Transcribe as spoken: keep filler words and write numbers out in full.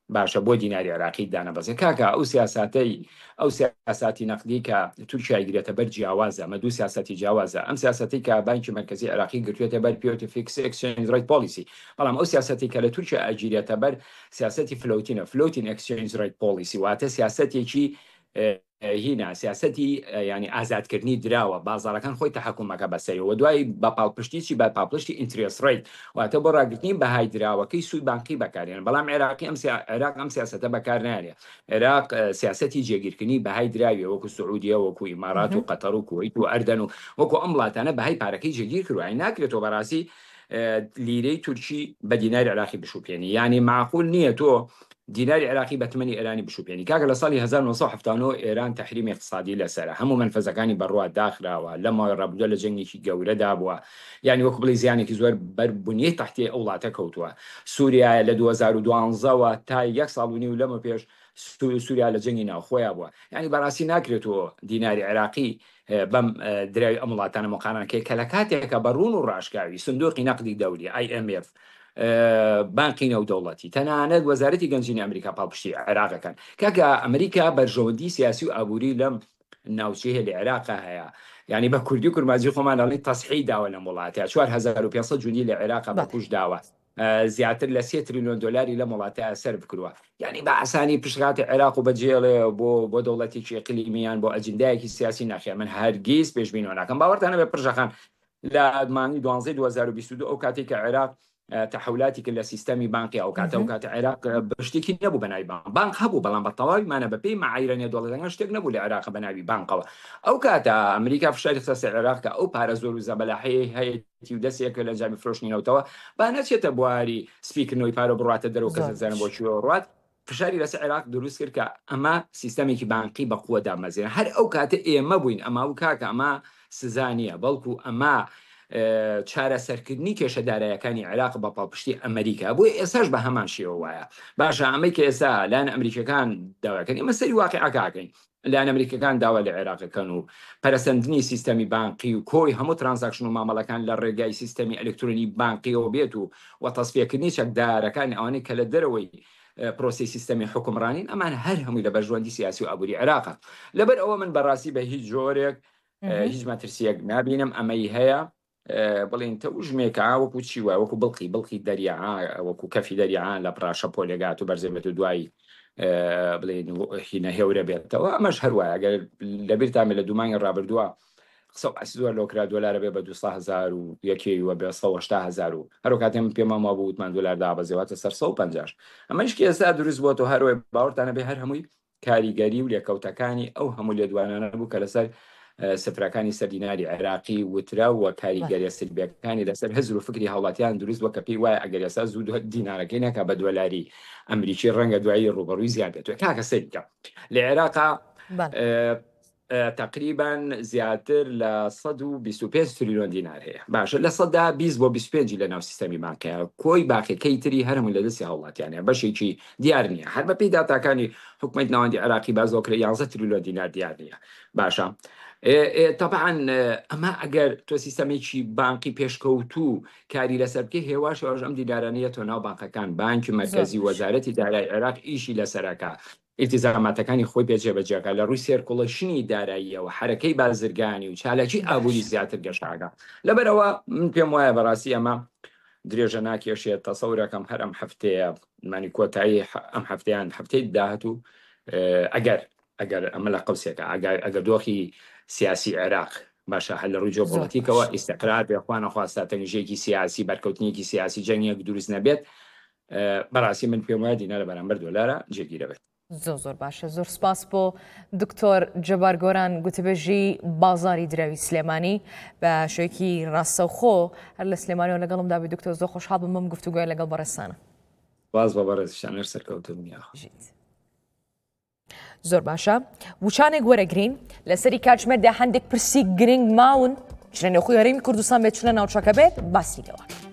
باشە بۆ دیناری عێراقی دانەبەزێ کاکە ئەو سیاساتەی ئەو سیاساتی نەقدی کە تورکیا گرێتە بەر جیاوازە ئەمە دوو سیاسەتی جیاوازە ئەم سیاسەتی کە بانکی مرکزی عێراقی گرتوێتە بەر پیۆتی فیکس ئەکسچێنج ڕێت پۆلیسی بەڵام ئەو سیاسەتی کە لە تورکیا ئەگیرێتە بەر سیاسەتی فلۆتینە فلۆتین ئەکسچێنج ڕێت پۆلیسی واتە سیاسەتێکی هینا سیاسەتی ینی ئازادکردنی دراوە بازارەکان خۆی تەحکومەکە بەسەریەوە دوای بە پاڵپشتیی بە پاڵپشتی ئینترێس ڕێیت واتە بۆ ڕاگررتنی بەهای دراوەکەی سوود بانقی بەکارێن بەڵام عێراقی ئەم عێراق ئەم سیاسەتە بەکار نارێ عێراق سیاسەتی جێگیرکردنی بەهای دراوی وەکو سعودیە وەکو ئیمارات و قەتەر و کوێیت و ئەردەن و وەکو ئەم وڵاتانە بەهای پارەکەی جێگیر کردوای ناکرێتەوە بەڕاستی لیرەی تورکی بە دیناری عێراقی بشوپێنی ینی معقول نییە تۆ دیناری عێراقی بە تمەنی ئێرانی بشوپێنی کاکە لە ساڵی هەزار و نۆ سەد و هەفتاد و نۆ ئێران تەحریمی اقتصادی لەسەرە هەموو منفەزەکانی بەڕوا داخراوە لە ماوەی ڕابردووە لە جەنگێکی گەورەدا بووە ینی وەکو بڵی زیانێکی زۆر بەر بنیەی تەحتی ئەو وڵاتە کەوتووە سووریا لە دوو هەزار و دوانزەوە تا یەک ساڵ و نیو لەمە پێش سووریا لە جەنگی ناوخۆیان بووە ینی بەڕاستی ناکرێتەوە دیناری عێراقی بەم دراوی ئەم وڵاتانە مقارنەکەی کە لە کاتێکە بەڕوون و ڕاشکاوی سندوقی نەقدی دەوری آی ئەم ئێف بانقی نەودەوڵەتی تەنانەت وەزارەتی گەنجینی ئەمریکا پاڵپشتی عێراقەکان کاکە ئەمریکا بەرژەوەندی سیاسی و ئابووری لەم ناوچەیە لە عێراقا هەیە ینی بە کوردی و کورمازی خۆمان دەڵێن تەسحی داوە لەم وڵاتەیە چوار هەزار و پێنج سەد جوندی لە عێراقا بەکوژ داوە زیاتر لە سێ تریلیۆن دۆلاری لە وڵاتەیە سەر بکردووە ینی بە ئاسانی پشتڕاتی عێراق و بەجێڵێ بۆ بۆ دەوڵەتێکی ئیقلیمیان بۆ ئەجندایەکی سیاسی ناخێ من هەرگیز پێشبینەوە ناکەم باوەڕتانە بێ پرژەخان لە مانگی دوانزەی دوو هەزار و بیست و دوو ئەو کاتێک کە عێراق تحولاتی کرد لە سیستەمی بانقی ئەو کاتە و کاتە عێراق بشتێکی نەبوو بەناوی بانق بانق هەبوو بەڵام بە تەواویمانە بەپێی معایرە نێودوڵەتەکان شتێک نەبوو لە عێراق بەناوی بانقەوە ئەو کاتە ئەمریکا فشاری خستە عێراق کە ئەو پارە زۆر و زەبەلاحەیە هەیەی و دەستێکە لە جامی فرۆشتنینەوەتەوە با نەچێتە بواری سپیکردنەوەی پارە بڕاتە دەرەوە کەس نەزانێت بۆ چیوە ڕات فشاری لەسەر عێراق دروست کرد کە ئەمە سیستەمێکی بانقی بە قووە دامەزێنە هەر ئەو کاتە ئێمە بووین ئەما و کاکە ئەمە سزانیە بەڵکو ئەمە چارەسەرکردنی کێشەدارایەکانی عێراق بە پاڵپشتی ئەمریکا بۆی ئێساش بە هەمان شێوە وایە باشە ئەمەی کە ئێستا لایەن ئەمریکەکان داواکەن ئێمە سەری واقعەکەین لایەن ئەمریکەکان داوا لە عێراقەکەن و پەرەسەندنی سیستەمی بانقی و کۆی هەموو ترانزاکشن و مامەڵەکان لە ڕێگای سیستەمی ئەلکترۆنی بانقیەوە بێت و و تەسفیەکردنی چەکدارەکانی ئەوانەی کە لە دەرەوەی پرۆسی سیستەمی حکومڕانین ئەمان هەر هەمووی لە بەرژەوەندی سیاسی و ئابووری عێراقە لەبەر ئەوە من بەڕاستی بە هیچ جۆرێک هیچ مەترسیەک نابینم ئەمەی هەیە بڵین تە ژمێکە وەکو چی وای وەکو بڵقی بڵقی دەریا وەکو کەفی دەریان لە پراشە پۆلێگات و بەرزێبێت و دوایی بڵێن هینە هێورە بێتەوە ئەمەش هەروایە ئەگەر لەبیر تامێ لە دومانی ڕابردووە دووە لۆکرا دۆلارە بێ بە دووسە هەزار و یەکێ وە بێ سەد و هەشتا هەزار و هەرو کاتێم پێمەما بوو وتمان دۆلار دابەزێواتە سەر سەد و پەنجاش ئەمەشکی ئێستا دروست بووە و هەروەی باوەڕتانە بێ هەر هەمووی کاریگەری و لێکەوتەکانی ئەو هەموو لێدوانانە بوو کە لەسەر سفرەکانی سەردیناری عێراقی وترا و کاریگەری سلبیەکانی لەسەر هەزر و فکری هاوڵاتیان دروست وە کە پێی وایە ئەگەر ئێستا زوو دینارەکەی نەکە بە دۆلاری ئەمریکی ڕەنگە دوایی ڕوبەڕووی زیاد بێتوە کاکە سەریکە لە عێراقا تقریبا زیاتر لە سەد و بیست و پێنج تریلیۆن دینار هەیە باشە لە سەددا بیست بۆ بیست و پێنج لە ناو سیستەمی بانکەیە کۆی باقیەکەی تری هەرموو لە دەستی هاوڵاتیانە بەشێکی دیار نییە هەر بە پێی داتاکانی حکومەت ناوەندی عێراقی بازۆکرە یانزە تریلیۆن دینار دیار نییە باشە طبعا ئەمە ئەگەر تۆ سیستەمێکی بانقی پێشکەوتوو کاری لەسەر بکەی هێواش ئەوژ ئەم دیدارانەیە تۆ ناو بانکەکان بانکی مرکزی وەزارەتی دارایی عێراق ئیشی لەسەرەکە ئیلتیزاماتەکانی خۆی پێجێبەجێکە لە ڕووی سێرکوڵەشنی داراییەوە حرەکەی بازرگانی و چالاکی ئابووری زیاتر گەشاگە لەبەرەوە من پێم وایە بەڕاستی ئەمە درێژە ناکێشێت تەسەورەکەم هەر ئەم هەفتەیە مانی کۆتایی ئەم هەفتەیان هەفتەی داهاتوو ئەگەر ئەگەر ئەمە لە قەوسێکە ئەگەر دۆخی سیاسی عێراق باشە هەل لە ڕووی جیۆپۆلیتیکەوە ئیستیقرار بێخوا نەخواستا تەنیژەیەکی سیاسی بەرکەوتنیەکی سیاسی جەنگێک دروست نەبێت بەڕاستی من پێم وایە دینارە بەرامبەر دۆلارە جێگیرە بێت زۆر زۆر باشە زۆر سپاس بۆ دکتۆر جەبار گۆران گوتبێژی بازاری دراوی سلێمانی بە شوێکی ڕاستەوخۆ هەر لە سلێمانیەوە لەگەڵمدا بێ دکتۆر زۆر خۆشحاڵ بم بەم گفتوگوۆی لەگەڵ بەڕێستانە باز بە بەڕێزشانەر سەرکەوتنیە زۆر باشە وچانێک وەرەگرین لەسەری کاتژمێردا هەندێک پرسی گرنگ ماون چنە نێوخۆی هەرێمی کوردستان بێت چنە ناوچەکە بێت باسیکەوە